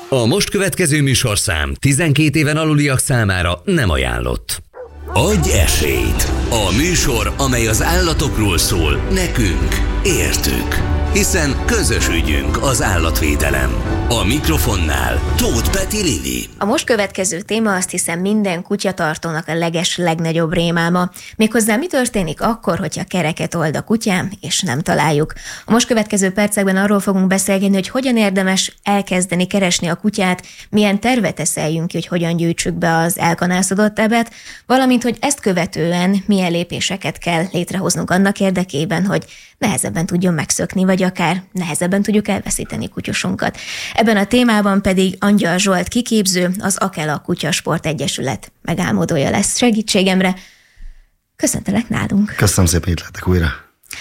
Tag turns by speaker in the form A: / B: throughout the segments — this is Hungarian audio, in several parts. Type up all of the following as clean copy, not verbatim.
A: A most következő műsorszám 12 éven aluliak számára nem ajánlott. Adj esélyt! A műsor, amely az állatokról szól, nekünk, értük. Hiszen közös ügyünk az állatvédelem. A mikrofonnál Tóth Peti Lili.
B: A most következő téma, azt hiszem, minden kutyatartónak a legnagyobb rémálma. Méghozzá mi történik akkor, hogyha kereket old a kutyám, és nem találjuk. A most következő percekben arról fogunk beszélgetni, hogy hogyan érdemes elkezdeni keresni a kutyát, milyen tervet eszeljünk ki, hogy hogyan gyűjtsük be az elkanászodott ebet, valamint, hogy ezt követően milyen lépéseket kell létrehoznunk annak érdekében, hogy nehezebben tudjon megszökni, vagy akár nehezebben tudjuk elveszíteni kutyusunkat. Ebben a témában pedig Angyal Zsolt kiképző, az Akela Kutyasport Egyesület megálmodója lesz segítségemre. Köszöntelek nálunk.
C: Köszönöm szépen, itt lehetek újra.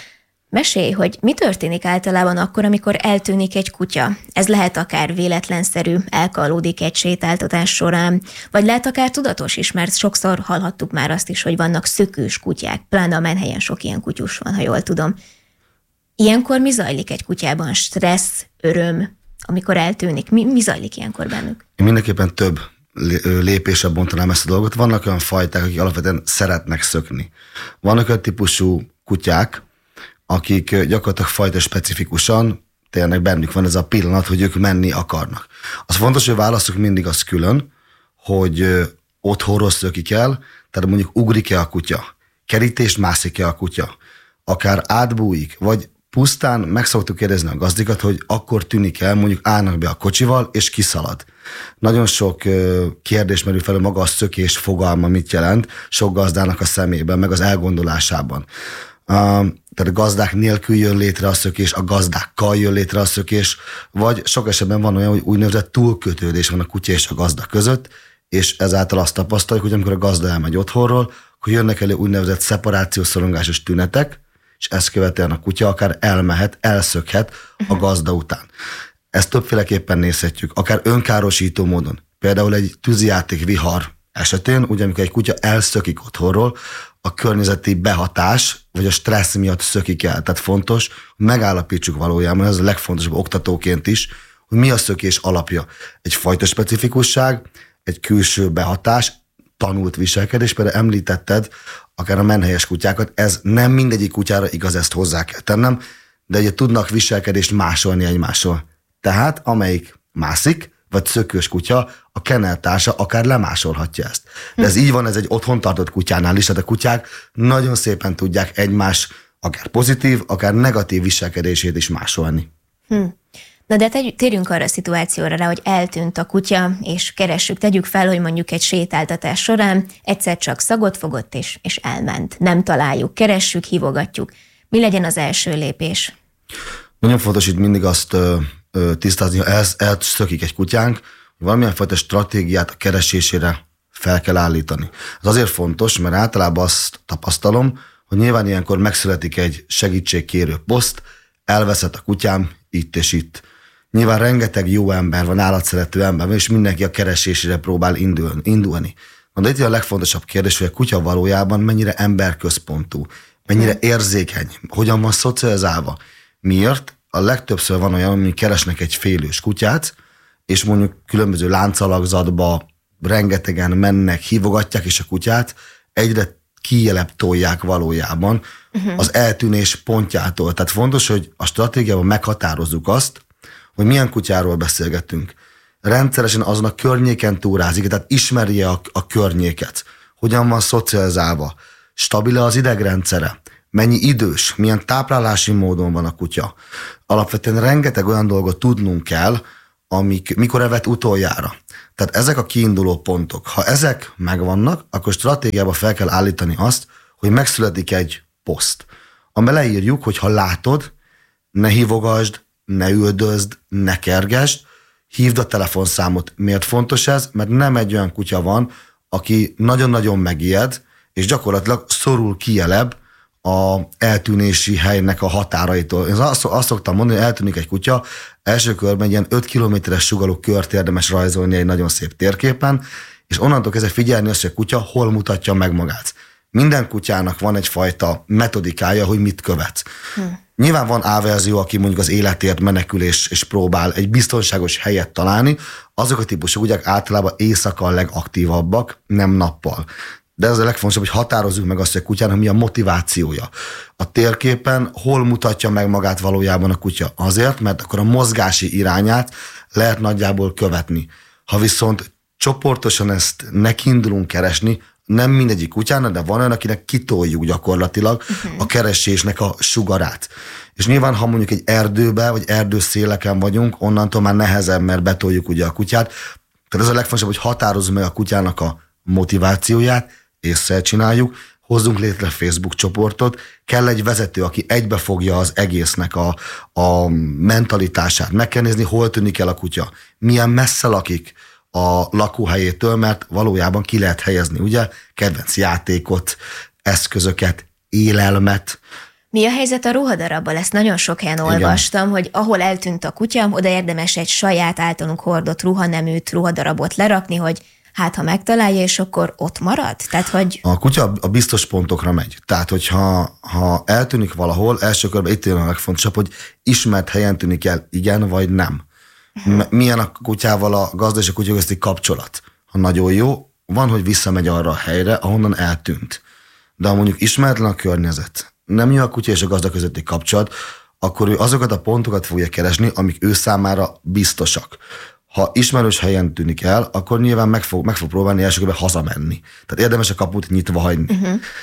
B: Mesélj, hogy mi történik általában akkor, amikor eltűnik egy kutya. Ez lehet akár véletlenszerű, elkallódik egy sétáltatás során, vagy lehet akár tudatos is, mert sokszor hallhattuk már azt is, hogy vannak szökős kutyák, pláne a Menhelyen sok ilyen kutyus van, ha jól tudom. Ilyenkor mi zajlik egy kutyában? Stressz, öröm, amikor eltűnik? Mi zajlik ilyenkor bennük?
C: Én mindenképpen több lépésre bontanám ezt a dolgot. Vannak olyan fajták, akik alapvetően szeretnek szökni. Vannak olyan típusú kutyák, akik gyakorlatilag fajta specifikusan, tényleg bennük van ez a pillanat, hogy ők menni akarnak. Az fontos, hogy válaszok mindig az külön, hogy otthonról szökik el, tehát mondjuk ugrik-e a kutya, kerítést mászik-e a kutya, akár átbújik, vagy pusztán meg szoktuk kérdezni a gazdikat, hogy akkor tűnik el, mondjuk állnak be a kocsival, és kiszalad. Nagyon sok kérdés merül fel, maga a szökés fogalma mit jelent, sok gazdának a szemében, meg az elgondolásában. Tehát a gazdák nélkül jön létre a szökés, a gazdákkal jön létre a szökés, vagy sok esetben van olyan, hogy úgynevezett túlkötődés van a kutya és a gazda között, és ezáltal azt tapasztaljuk, hogy amikor a gazda elmegy otthonról, akkor jönnek elő úgynevezett szeparációs-szorongásos tünetek, és ezt követően a kutya akár elmehet, elszökhet a gazda után. Ezt többféleképpen nézhetjük, akár önkárosító módon. Például egy tűzijáték vihar esetén, ugye amikor egy kutya elszökik otthonról, a környezeti behatás, vagy a stressz miatt szökik el. Tehát fontos, hogy megállapítsuk valójában, ez a legfontosabb oktatóként is, hogy mi a szökés alapja. Egy fajta specifikusság, egy külső behatás, tanult viselkedés, például említetted akár a menhelyes kutyákat, ez nem mindegyik kutyára igaz, ezt hozzá kell tennem, de ugye tudnak viselkedést másolni egymásról. Tehát amelyik mászik, vagy szökős kutya, a kenneltársa akár lemásolhatja ezt. De ez így van, ez egy otthon tartott kutyánál is, tehát a kutyák nagyon szépen tudják egymás akár pozitív, akár negatív viselkedését is másolni.
B: Na de térjünk arra a szituációra rá, hogy eltűnt a kutya, és keressük, tegyük fel, hogy mondjuk egy sétáltatás során egyszer csak szagot fogott, és elment. Nem találjuk, keressük, hívogatjuk. Mi legyen az első lépés?
C: Nagyon fontos itt mindig azt tisztázni, ha elszökik egy kutyánk, hogy valamilyen fajta stratégiát a keresésére fel kell állítani. Ez azért fontos, mert általában azt tapasztalom, hogy nyilván ilyenkor megszületik egy segítségkérő poszt, elveszett a kutyám itt és itt. Nyilván rengeteg jó ember van, állatszerető ember van, és mindenki a keresésére próbál indulni. De itt a legfontosabb kérdés, hogy a kutya valójában mennyire emberközpontú, mennyire érzékeny, hogyan van szocializálva. Miért? A legtöbbször van olyan, hogy keresnek egy félős kutyát, és mondjuk különböző láncalakzatba rengetegen mennek, hívogatják, és a kutyát egyre kijjelebb tolják valójában az eltűnés pontjától. Tehát fontos, hogy a stratégiában meghatározzuk azt, hogy milyen kutyáról beszélgetünk. Rendszeresen azon a környéken túrázik, tehát ismerje a környéket. Hogyan van szocializálva, stabil az idegrendszere, mennyi idős, milyen táplálási módon van a kutya. Alapvetően rengeteg olyan dolgot tudnunk kell, mikor evett utoljára. Tehát ezek a kiinduló pontok. Ha ezek megvannak, akkor stratégiába fel kell állítani azt, hogy megszületik egy poszt, amiben leírjuk, hogy ha látod, ne hívogasd, ne üldözd, ne kergesd, hívd a telefonszámot. Miért fontos ez? Mert nem egy olyan kutya van, aki nagyon-nagyon megijed, és gyakorlatilag szorul kijelebb a eltűnési helynek a határaitól. Én azt szoktam mondani, hogy eltűnik egy kutya, első körben egy ilyen 5 kilométeres sugalló kört érdemes rajzolni egy nagyon szép térképen, és onnantól kezdve figyelni azt, hogy a kutya hol mutatja meg magát. Minden kutyának van egyfajta metodikája, hogy mit követ. Nyilván van A-verzió, aki mondjuk az életért menekül és próbál egy biztonságos helyet találni. Azok a típusú kutyák általában éjszaka a legaktívabbak, nem nappal. De ez a legfontosabb, hogy határozzuk meg azt, hogy a kutyának mi a motivációja. A térképen hol mutatja meg magát valójában a kutya? Azért, mert akkor a mozgási irányát lehet nagyjából követni. Ha viszont csoportosan ezt nekiindulunk keresni, nem mindegyik kutyának, de van olyan, akinek kitoljuk gyakorlatilag a keresésnek a sugarát. És nyilván, ha mondjuk egy erdőbe, vagy erdőszéleken vagyunk, onnantól már nehezebb, mert betoljuk ugye a kutyát. Tehát ez a legfontosabb, hogy határozzuk meg a kutyának a motivációját, észre csináljuk, hozzunk létre Facebook csoportot, kell egy vezető, aki egybefogja az egésznek a mentalitását. Meg kell nézni, hol tűnik el a kutya, milyen messze lakik a lakóhelyétől, mert valójában ki lehet helyezni, ugye? Kedvenc játékot, eszközöket, élelmet.
B: Mi a helyzet a ruhadarabbal? Ezt nagyon sok helyen olvastam, hogy ahol eltűnt a kutya, oda érdemes egy saját általunk hordott ruhaneműt, ruhadarabot lerakni, hogy hát ha megtalálja, és akkor ott marad? Tehát, hogy...
C: A kutya a biztos pontokra megy. Tehát, hogyha eltűnik valahol, első körben itt jön a legfontosabb, hogy ismert helyen tűnik el, igen vagy nem. Milyen a kutyával a gazda és a kutya közti kapcsolat? Ha nagyon jó, van, hogy visszamegy arra a helyre, ahonnan eltűnt. De ha mondjuk ismeretlen a környezet, nem jó a kutya és a gazda közötti kapcsolat, akkor ő azokat a pontokat fogja keresni, amik ő számára biztosak. Ha ismerős helyen tűnik el, akkor nyilván meg fog próbálni elsőkörben hazamenni. Tehát érdemes a kaput nyitva hagyni.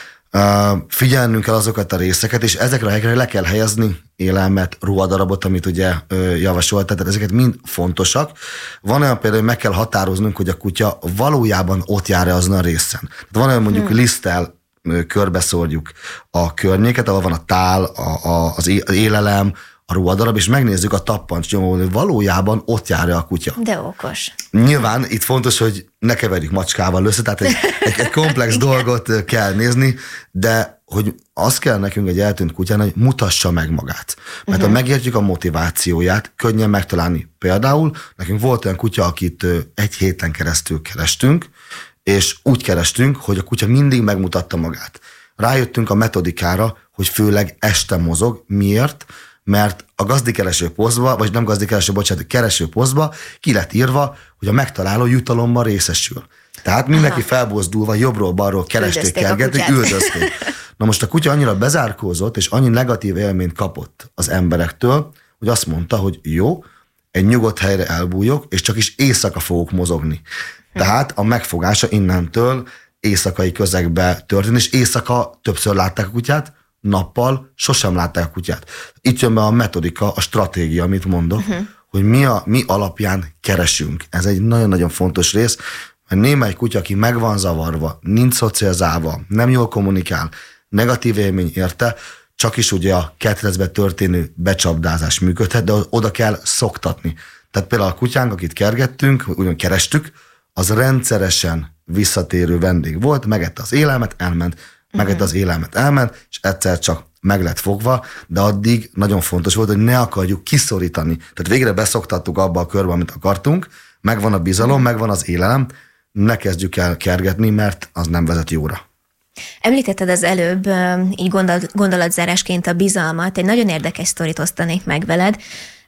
C: Figyelnünk kell azokat a részeket, és ezekre a helyekre le kell helyezni élelmet, ruhadarabot, amit ugye javasolt, tehát ezeket mind fontosak. Van olyan például, hogy meg kell határoznunk, hogy a kutya valójában ott jár-e azon a részen. Tehát van olyan mondjuk liszttel körbeszórjuk a környéket, ahol van a tál, az élelem, a ruhadarab, és megnézzük a tappancs nyomon, hogy valójában ott jár-e a kutya.
B: De okos.
C: Nyilván itt fontos, hogy ne keverjük macskával össze, tehát egy komplex dolgot kell nézni, de hogy az kell nekünk egy eltűnt kutyának, hogy mutassa meg magát. Mert ha megértjük a motivációját, könnyen megtalálni. Például nekünk volt olyan kutya, akit egy héten keresztül kerestünk, és úgy kerestünk, hogy a kutya mindig megmutatta magát. Rájöttünk a metodikára, hogy főleg este mozog. Miért? Mert a gazdikereső posztba, vagy nem gazdikereső, bocsánat, kereső posztba ki lett írva, hogy a megtaláló jutalommal részesül. Tehát mindenki felbozdulva jobbról-balról keresték, kergették, üldözték. Na most a kutya annyira bezárkózott, és annyi negatív élményt kapott az emberektől, hogy azt mondta, hogy jó, egy nyugodt helyre elbújok, és csak is éjszaka fogok mozogni. Tehát a megfogása innentől éjszakai közegbe történt, és éjszaka többször látták a kutyát, nappal sosem látták a kutyát. Itt jön be a metodika, a stratégia, amit mondok, hogy mi alapján keresünk. Ez egy nagyon-nagyon fontos rész, mert némely kutya, aki meg van zavarva, nincs szocializálva, nem jól kommunikál, negatív élmény érte, csak is ugye a ketrecbe történő becsapdázás működhet, de oda kell szoktatni. Tehát például a kutyánk, akit kergettünk, ugyan kerestük, az rendszeresen visszatérő vendég volt, megette az élelmet, elment, megette az élelmet, elment, és egyszer csak meg lett fogva, de addig nagyon fontos volt, hogy ne akarjuk kiszorítani. Tehát végre beszoktattuk abba a körbe, amit akartunk, megvan a bizalom, megvan az élelem, ne kezdjük el kergetni, mert az nem vezet jóra.
B: Említetted az előbb, így gondolatzárásként a bizalmat, egy nagyon érdekes sztorit osztanék meg veled.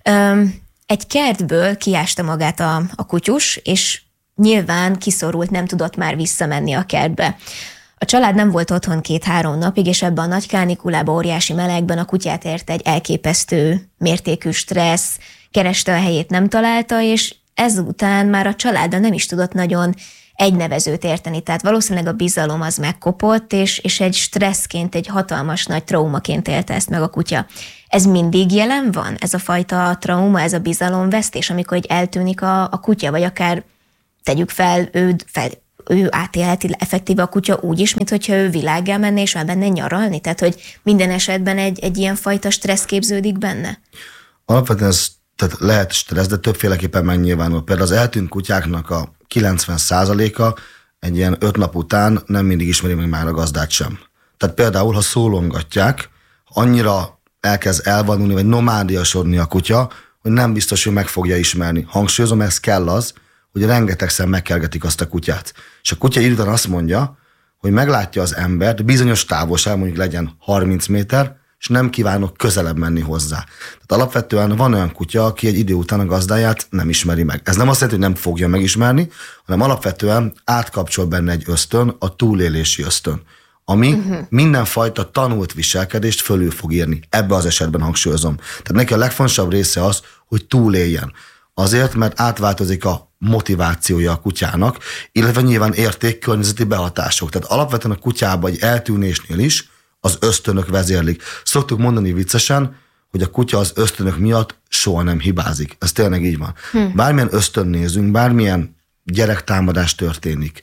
B: Egy kertből kiásta magát a kutyus, és nyilván kiszorult, nem tudott már visszamenni a kertbe. A család nem volt otthon 2-3 napig, és ebben a nagy kánikulában, óriási melegben a kutyát ért egy elképesztő mértékű stressz, kereste a helyét, nem találta, és ezután már a családdal nem is tudott nagyon egy nevezőt érteni. Tehát valószínűleg a bizalom az megkopott, és egy stresszként, egy hatalmas nagy traumaként élte ezt meg a kutya. Ez mindig jelen van? Ez a fajta trauma, ez a bizalomvesztés, amikor egy eltűnik a kutya, vagy akár tegyük fel, ő átélheti effektíve a kutya úgy is, mint hogyha ő világgá menne, és elmenne nyaralni? Tehát, hogy minden esetben egy ilyen fajta stressz képződik benne?
C: Alapvetően tehát lehet stressz, de többféleképpen megnyilvánul. Például az eltűnt kutyáknak a 90%-a egy ilyen 5 nap után nem mindig ismeri meg már a gazdát sem. Tehát például, ha szólongatják, annyira elkezd elvonulni, vagy nomádiasodni a kutya, hogy nem biztos, hogy meg fogja ismerni. Hangsúlyozom, ez kell az, hogy rengetegszer megkergetik azt a kutyát. És a kutya idő után azt mondja, hogy meglátja az embert bizonyos távolság, mondjuk legyen 30 méter, és nem kívánok közelebb menni hozzá. Tehát alapvetően van olyan kutya, aki egy idő után a gazdáját nem ismeri meg. Ez nem azt jelenti, hogy nem fogja megismerni, hanem alapvetően átkapcsol benne egy ösztön, a túlélési ösztön, ami mindenfajta tanult viselkedést fölül fog írni. Ebbe az esetben hangsúlyozom. Tehát neki a legfontosabb része az, hogy túléljen. Azért, mert átváltozik a motivációja a kutyának, illetve nyilván környezeti behatások. Tehát alapvetően a kutyában egy eltűnésnél is az ösztönök vezérlik. Szoktuk mondani viccesen, hogy a kutya az ösztönök miatt soha nem hibázik. Ez tényleg így van. Bármilyen ösztön nézünk, bármilyen gyerektámadás történik,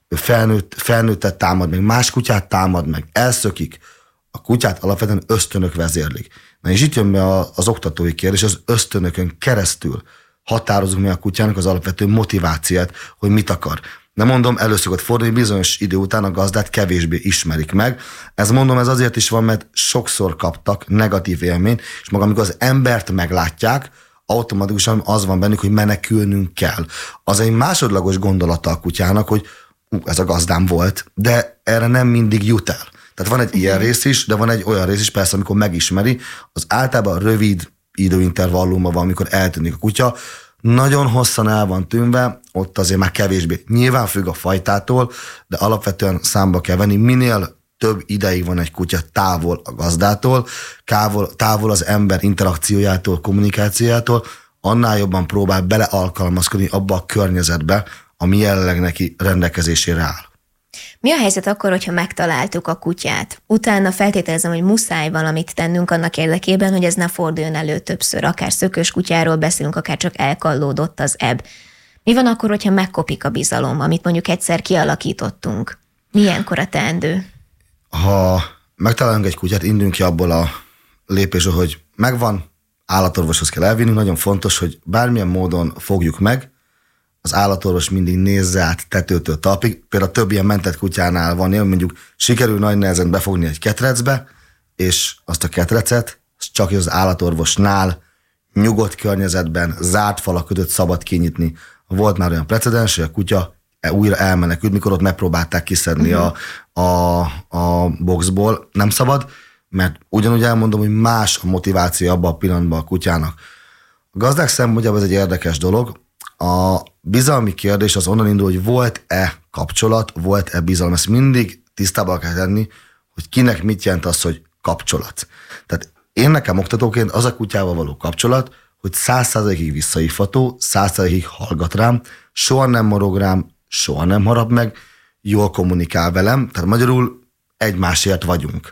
C: felnőttet támad meg, más kutyát támad meg, elszökik, a kutyát alapvetően ösztönök vezérlik. Na és itt jön be az oktatói kérdés, az ösztönökön keresztül határozunk meg a kutyának az alapvető motivációt, hogy mit akar. Nem mondom, elő szokott fordulni, bizonyos idő után a gazdát kevésbé ismerik meg. Ez azért is van, mert sokszor kaptak negatív élményt, és maga amikor az embert meglátják, automatikusan az van bennük, hogy menekülnünk kell. Az egy másodlagos gondolata a kutyának, hogy ez a gazdám volt, de erre nem mindig jut el. Tehát van egy ilyen rész is, de van egy olyan rész is, persze, amikor megismeri, az általában rövid időintervallumban van, amikor eltűnik a kutya, nagyon hosszan el van tűnve, ott azért már kevésbé. Nyilván függ a fajtától, de alapvetően számba kell venni, minél több ideig van egy kutya távol a gazdától, távol az ember interakciójától, kommunikációjától, annál jobban próbál belealkalmazkodni abba a környezetbe, ami jelenleg neki rendelkezésére áll.
B: Mi a helyzet akkor, hogyha megtaláltuk a kutyát? Utána feltételezem, hogy muszáj valamit tennünk annak érdekében, hogy ez ne forduljon elő többször. Akár szökős kutyáról beszélünk, akár csak elkallódott az ebb. Mi van akkor, hogyha megkopik a bizalom, amit mondjuk egyszer kialakítottunk? Milyenkor a teendő?
C: Ha megtalálunk egy kutyát, indulunk ki abból a lépésről, hogy megvan, állatorvoshoz kell elvinni, nagyon fontos, hogy bármilyen módon fogjuk meg, az állatorvos mindig nézze át tetőtől talpig. Például több ilyen mentett kutyánál van, mondjuk sikerül nagy nehezen befogni egy ketrecbe, és azt a ketrecet csak az állatorvosnál nyugodt környezetben, zárt falak között szabad kinyitni. Volt már olyan precedens, hogy a kutya újra elmenekült, mikor ott megpróbálták kiszedni a boxból. Nem szabad, mert ugyanúgy elmondom, hogy más a motiváció abban a pillanatban a kutyának. A gazdák szempontjából ez egy érdekes dolog. A bizalmi kérdés az onnan indul, hogy volt-e kapcsolat, volt-e bizalom. Ezt mindig tisztában kell tenni, hogy kinek mit jelent az, hogy kapcsolat. Tehát én nekem oktatóként az a kutyával való kapcsolat, hogy 100%-ig visszahívható, 100%-ig hallgat rám, soha nem morog rám, soha nem harap meg, jól kommunikál velem, tehát magyarul egymásért vagyunk.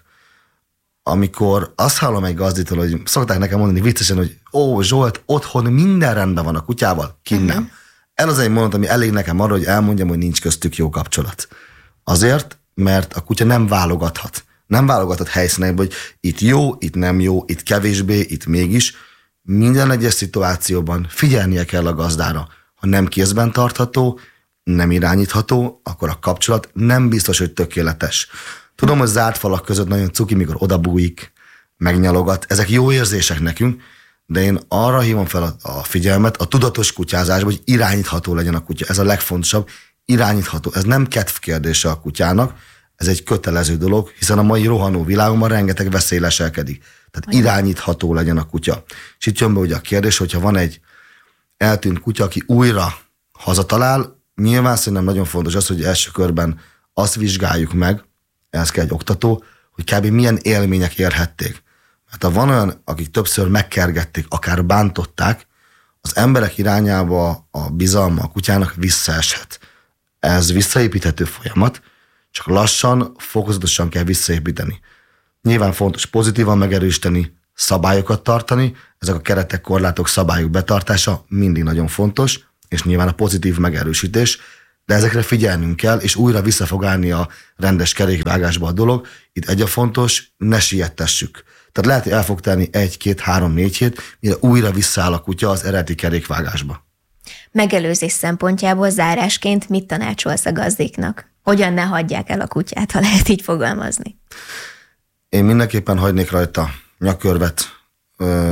C: Amikor azt hallom egy gazditól, hogy szokták nekem mondani viccesen, hogy Zsolt, otthon minden rendben van a kutyával, kint nem. El az egy mondat, ami elég nekem arra, hogy elmondjam, hogy nincs köztük jó kapcsolat. Azért, mert a kutya nem válogathat. Nem válogathat helyszínekben, hogy itt jó, itt nem jó, itt kevésbé, itt mégis. Minden egyes szituációban figyelnie kell a gazdára. Ha nem kézben tartható, nem irányítható, akkor a kapcsolat nem biztos, hogy tökéletes. Tudom, hogy zárt falak között nagyon cuki, mikor odabújik, megnyalogat. Ezek jó érzések nekünk, de én arra hívom fel a figyelmet, a tudatos kutyázásban, hogy irányítható legyen a kutya. Ez a legfontosabb, irányítható. Ez nem kedv kérdése a kutyának, ez egy kötelező dolog, hiszen a mai rohanó világban rengeteg veszély leselkedik. Tehát irányítható legyen a kutya. És itt jön be ugye a kérdés, hogyha van egy eltűnt kutya, aki újra hazatalál, nyilván szerintem nagyon fontos az, hogy első körben azt vizsgáljuk meg, ehhez kell egy oktató, hogy kb. Milyen élmények érhették. Mert ha van olyan, akik többször megkergették, akár bántották, az emberek irányába a bizalma a kutyának visszaeshet. Ez visszaépíthető folyamat, csak lassan, fokozatosan kell visszaépíteni. Nyilván fontos pozitívan megerősíteni, szabályokat tartani, ezek a keretek, korlátok, szabályok betartása mindig nagyon fontos, és nyilván a pozitív megerősítés, de ezekre figyelnünk kell, és újra vissza fog állni a rendes kerékvágásba a dolog. Itt egy a fontos, ne siettessük. Tehát lehet, hogy el fog tenni 1, 2, 3, 4 hét, mire újra visszaáll a kutya az eredeti kerékvágásba.
B: Megelőzés szempontjából zárásként mit tanácsolsz a gazdiknak? Hogyan ne hagyják el a kutyát, ha lehet így fogalmazni?
C: Én mindenképpen hagynék rajta nyakkörvet,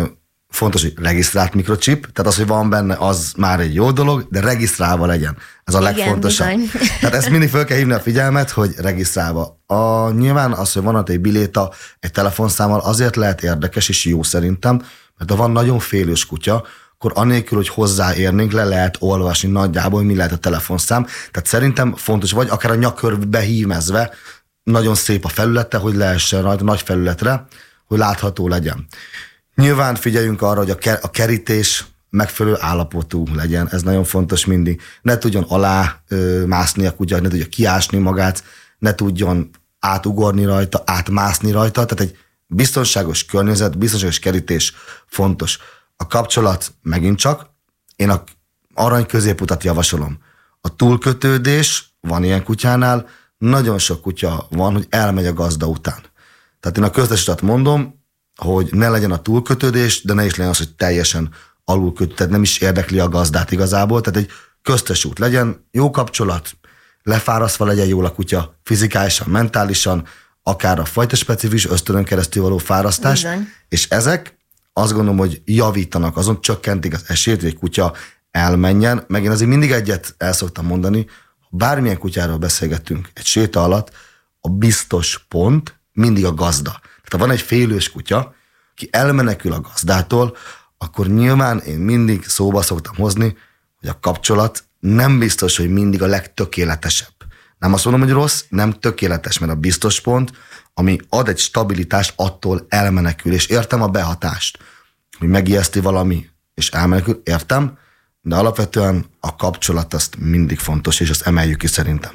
C: fontos, hogy regisztrált mikrochip, tehát az, hogy van benne, az már egy jó dolog, de regisztrálva legyen. Ez a legfontosabb. Tehát ezt mindig fel kell hívni a figyelmet, hogy regisztrálva. Nyilván az, hogy van ott egy biléta egy telefonszámmal, azért lehet érdekes és jó szerintem, mert ha van nagyon félős kutya, akkor anélkül, hogy hozzáérnénk, le lehet olvasni nagyjából, mi lehet a telefonszám. Tehát szerintem fontos, vagy akár a nyakkörbe hímezve, nagyon szép a felülete, hogy lehessen rajta nagy felületre, hogy látható legyen. Nyilván figyeljünk arra, hogy a kerítés megfelelő állapotú legyen. Ez nagyon fontos mindig. Ne tudjon alá mászni a kutya, ne tudja kiásni magát, ne tudjon átugorni rajta, átmászni rajta. Tehát egy biztonságos környezet, biztonságos kerítés fontos. A kapcsolat megint csak, én a arany középutat javasolom. A túlkötődés van ilyen kutyánál, nagyon sok kutya van, hogy elmegy a gazda után. Tehát én a köztes utat mondom, hogy ne legyen a túlkötődés, de ne is legyen az, hogy teljesen alulkötő, tehát nem is érdekli a gazdát igazából, tehát egy köztes út legyen, jó kapcsolat, lefárasztva legyen jól a kutya, fizikálisan, mentálisan, akár a fajta specifikus ösztönön keresztül való fárasztás, és ezek azt gondolom, hogy javítanak, azon csökkentik az esélyt, hogy egy kutya elmenjen, meg én azért mindig egyet el szoktam mondani, ha bármilyen kutyáról beszélgetünk egy séta alatt, a biztos pont mindig a gazda. Tehát ha van egy félős kutya, ki elmenekül a gazdától, akkor nyilván én mindig szóba szoktam hozni, hogy a kapcsolat nem biztos, hogy mindig a legtökéletesebb. Nem azt mondom, hogy rossz, nem tökéletes, mert a biztos pont, ami ad egy stabilitást, attól elmenekül, és értem a behatást, hogy megijeszti valami, és elmenekül, értem, de alapvetően a kapcsolat azt mindig fontos, és azt emeljük ki szerintem.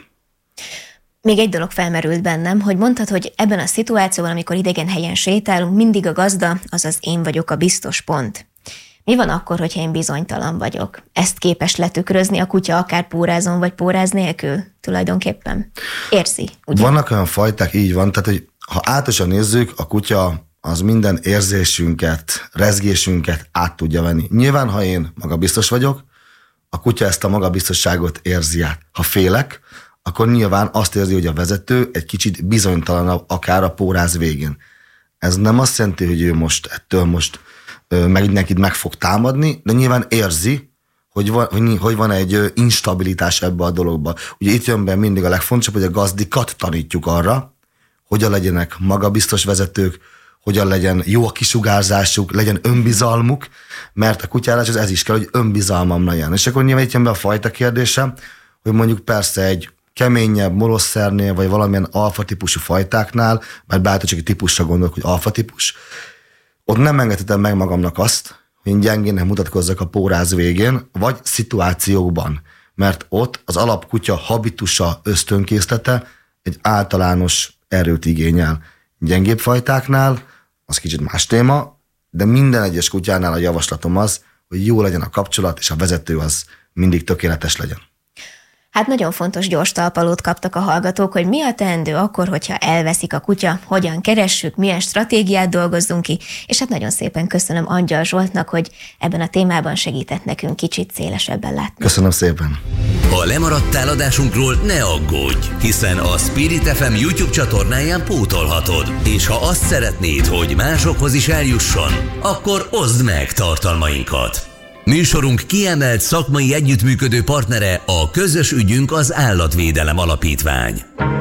B: Még egy dolog felmerült bennem, hogy mondtad, hogy ebben a szituációban, amikor idegen helyen sétálunk, mindig a gazda, azaz én vagyok a biztos pont. Mi van akkor, hogyha én bizonytalan vagyok? Ezt képes letükrözni a kutya akár pórázon, vagy póráz nélkül tulajdonképpen? Érzi, ugye?
C: Vannak olyan fajták, így van, tehát hogy ha általánosan nézzük, a kutya az minden érzésünket, rezgésünket át tudja venni. Nyilván, ha én magabiztos vagyok, a kutya ezt a magabiztosságot érzi át. Ha félek, akkor nyilván azt érzi, hogy a vezető egy kicsit bizonytalanabb akár a póráz végén. Ez nem azt jelenti, hogy ő ettől mindenkit meg fog támadni, de nyilván érzi, hogy van egy instabilitás ebbe a dologba. Ugye itt jön be mindig a legfontosabb, hogy a gazdikat tanítjuk arra, hogyan legyenek magabiztos vezetők, hogyan legyen jó a kisugárzásuk, legyen önbizalmuk, mert a kutyálás ez is kell, hogy önbizalmam legyen. És akkor nyilván itt jön be a fajta kérdése, hogy mondjuk persze egy keményebb molosszernél, vagy valamilyen alfa típusú fajtáknál, mert bárta csak egy típusra gondolok, hogy alfa típus, ott nem engedhetem meg magamnak azt, hogy én gyengének mutatkozzak a póráz végén, vagy szituációkban, mert ott az alapkutya habitusa, ösztönkészlete egy általános erőt igényel. Gyengébb fajtáknál az kicsit más téma, de minden egyes kutyánál a javaslatom az, hogy jó legyen a kapcsolat, és a vezető az mindig tökéletes legyen.
B: Hát nagyon fontos gyors talpalót kaptak a hallgatók, hogy mi a teendő akkor, hogyha elveszik a kutya, hogyan keressük, milyen stratégiát dolgozzunk ki, és hát nagyon szépen köszönöm Angyal Zsoltnak, hogy ebben a témában segített nekünk kicsit szélesebben látni.
C: Köszönöm szépen!
A: Ha lemaradtál adásunkról, ne aggódj, hiszen a Spirit FM YouTube csatornáján pótolhatod, és ha azt szeretnéd, hogy másokhoz is eljusson, akkor oszd meg tartalmainkat. Műsorunk kiemelt szakmai együttműködő partnere a Közös ügyünk az Állatvédelem Alapítvány.